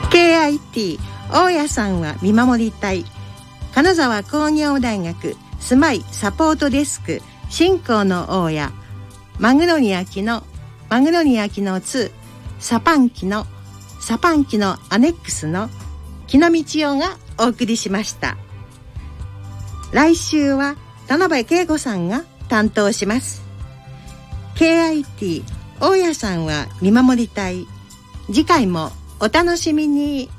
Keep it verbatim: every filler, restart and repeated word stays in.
ケーアイティー 大家さんは見守りたい。金沢工業大学住まいサポートデスク新興の大家、マグノリア機のマグノリア機のに、サパン機のサパン機のアネックスの木野道夫がお送りしました。来週は田辺恵子さんが担当します。 ケーアイティー 大家さんは見守りたい。次回もお楽しみに。